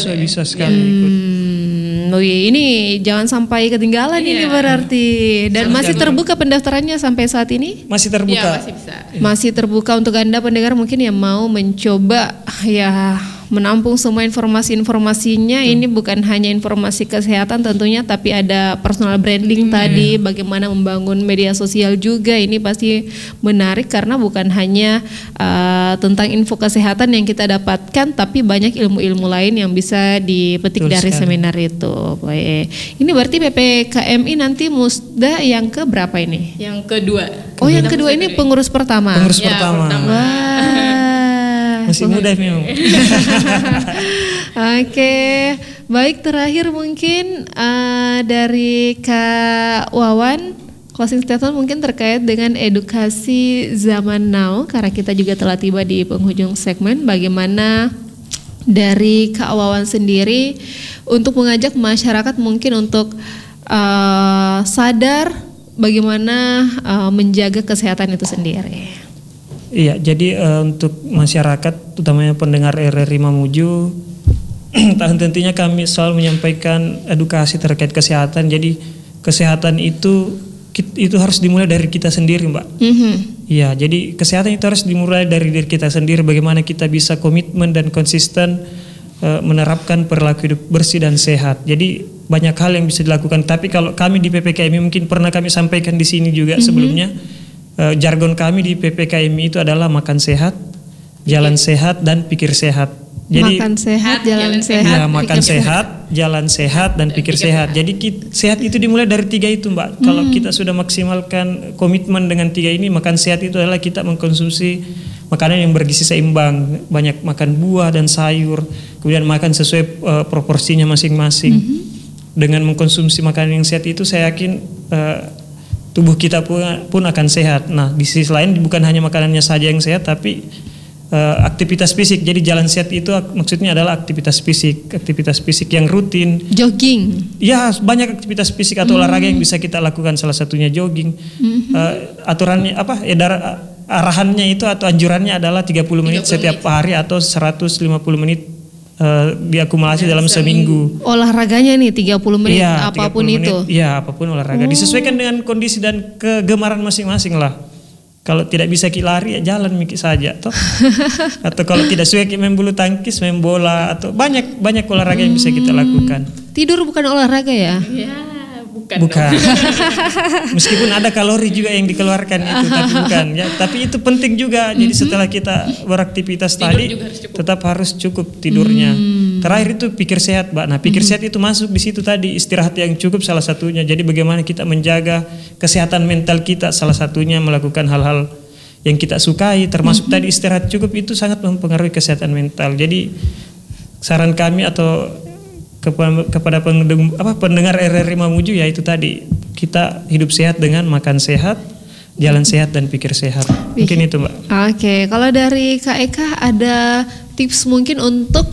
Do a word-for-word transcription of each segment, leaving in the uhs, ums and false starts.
bisa bisa sekali ikut. Hmm, oh iya, ini jangan sampai ketinggalan Iya. ini berarti. Dan Sama masih sekali. terbuka pendaftarannya sampai saat ini? Masih Iya, terbuka. masih bisa. Masih terbuka untuk Anda pendengar mungkin yang mau mencoba ya menampung semua informasi-informasinya. Ini bukan hanya informasi kesehatan tentunya, tapi ada personal branding tadi, bagaimana membangun media sosial juga. Ini pasti menarik karena bukan hanya uh, tentang info kesehatan yang kita dapatkan, tapi banyak ilmu-ilmu lain yang bisa dipetik Betul dari sekali. seminar itu. Baik. Ini berarti P P K M I nanti musda yang ke berapa ini? Yang kedua. Oh, yang kedua ini pengurus pertama. Pengurus Ya, pertama. pertama. Wah. Masih muda memang. Oke, baik, terakhir mungkin uh, dari Kak Wawan, closing statement mungkin terkait dengan edukasi zaman now, karena kita juga telah tiba di penghujung segmen. Bagaimana dari Kak Wawan sendiri untuk mengajak masyarakat mungkin untuk uh, sadar bagaimana uh, menjaga kesehatan itu sendiri. Iya, jadi uh, untuk masyarakat, utamanya pendengar R R I Mamuju, tahun tentunya kami selalu menyampaikan edukasi terkait kesehatan. Jadi kesehatan itu itu harus dimulai dari kita sendiri, Mbak. Mm-hmm. Iya, jadi kesehatan itu harus dimulai dari diri kita sendiri. Bagaimana kita bisa komitmen dan konsisten uh, menerapkan perilaku hidup bersih dan sehat. Jadi banyak hal yang bisa dilakukan. Tapi kalau kami di P P K M I mungkin pernah kami sampaikan di sini juga mm-hmm. sebelumnya. Uh, jargon kami di P P K M I itu adalah makan sehat, jalan sehat, dan pikir sehat. Jadi makan sehat, jalan jalan sehat, ya, makan pikir sehat, jalan sehat, dan pikir sehat. Jadi kita, sehat itu dimulai dari tiga itu, Mbak. Hmm. Kalau kita sudah maksimalkan komitmen dengan tiga ini, makan sehat itu adalah kita mengkonsumsi makanan yang bergizi seimbang, banyak makan buah dan sayur, kemudian makan sesuai uh, proporsinya masing-masing. Hmm. Dengan mengkonsumsi makanan yang sehat itu, saya yakin uh, tubuh kita pun, pun akan sehat. Nah, di sisi lain bukan hanya makanannya saja yang sehat, tapi uh, aktivitas fisik. Jadi jalan sehat itu maksudnya adalah aktivitas fisik, aktivitas fisik yang rutin. Jogging. Ya, banyak aktivitas fisik atau mm. olahraga yang bisa kita lakukan. Salah satunya jogging. Mm-hmm. Uh, aturannya apa? Edar arahannya itu atau anjurannya adalah tiga puluh menit setiap menit. hari atau seratus lima puluh menit. Uh, diakumulasi dalam seminggu. Olahraganya nih tiga puluh menit ya, apapun tiga puluh menit, itu. Iya, apapun olahraga. Oh. Disesuaikan dengan kondisi dan kegemaran masing-masing lah. Kalau tidak bisa lari ya jalan mikir saja toh. Atau kalau tidak suka main bulu tangkis, main bola atau banyak banyak olahraga yang bisa kita lakukan. Tidur bukan olahraga ya? Ya, bukan. Bukan. Meskipun ada kalori juga yang dikeluarkan itu, tapi bukan ya. Tapi itu penting juga. Jadi mm-hmm. setelah kita beraktivitas Tidur tadi harus tetap harus cukup tidurnya. Mm. Terakhir itu pikir sehat, Mbak. Nah, pikir mm-hmm. sehat itu masuk di situ tadi, istirahat yang cukup salah satunya. Jadi bagaimana kita menjaga kesehatan mental kita, salah satunya melakukan hal-hal yang kita sukai, termasuk mm-hmm. tadi istirahat cukup itu sangat mempengaruhi kesehatan mental. Jadi saran kami atau kepada, kepada pendengar, apa, pendengar R R I Mamuju ya itu tadi, kita hidup sehat dengan makan sehat, jalan sehat, dan pikir sehat. Mungkin itu, Mbak. Oke, kalau dari Kak Eka ada tips mungkin untuk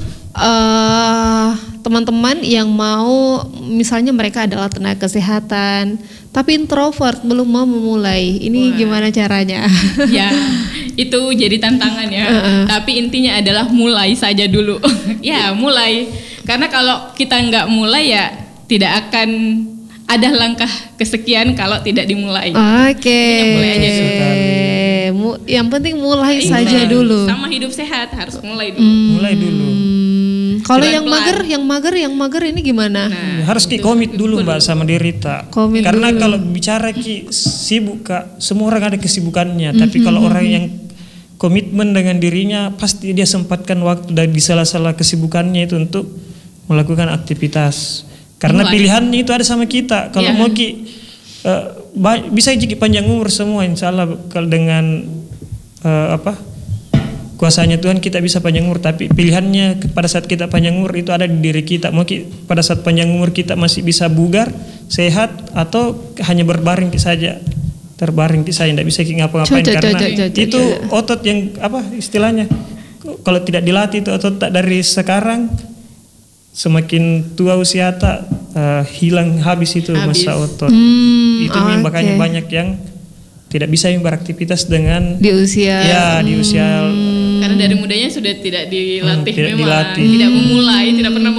uh, teman-teman yang mau, misalnya mereka adalah tenaga kesehatan tapi introvert, belum mau memulai. Ini Wah. gimana caranya? Ya, itu jadi tantangan ya. Uh-uh. Tapi intinya adalah mulai saja dulu. Ya, mulai. Karena kalau kita nggak mulai ya tidak akan ada langkah kesekian kalau tidak dimulai. Oke. Okay. Mulai aja dulu. Yang penting mulai mulai saja dulu. Sama hidup sehat harus mulai dulu. Hmm. Mulai dulu. Kalau yang mager, yang mager, yang mager ini gimana? Nah, harus ki komit dulu, Mbak, sama diri tak. Karena dulu. Kalau bicara ki sibuk, Kak, semua orang ada kesibukannya. Mm-hmm. Tapi kalau orang yang komitmen dengan dirinya, pasti dia sempatkan waktu dari salah-salah kesibukannya itu untuk melakukan aktivitas. Karena mulai. Pilihannya itu ada sama kita. Kalau yeah. mau ki uh, bisa jadi panjang umur semua, insya Allah kalau dengan uh, apa? kuasanya Tuhan kita bisa panjang umur, tapi pilihannya pada saat kita panjang umur itu ada di diri kita. Mau pada saat panjang umur kita masih bisa bugar, sehat, atau hanya berbaring saja, terbaring saja, tidak bisa ngapa-ngapain karena co, co, co, co, itu otot yang apa istilahnya, kalau tidak dilatih itu otot tak dari sekarang semakin tua usia tak uh, hilang habis itu habis. Masa otot. Hmm, itu oh, makanya okay. banyak yang tidak bisa beraktivitas dengan di usia ya di usia hmm. karena dari mudanya sudah tidak dilatih, hmm, tidak memang dilatih. Tidak memulai, tidak pernah